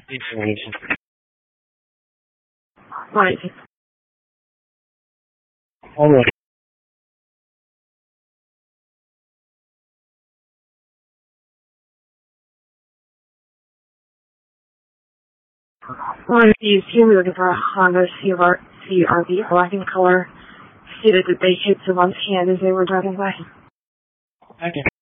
information. Right. All right. One of these here, we were looking for a Honda CRV, black in color, stated that they hit someone's hand as they were driving by. Okay.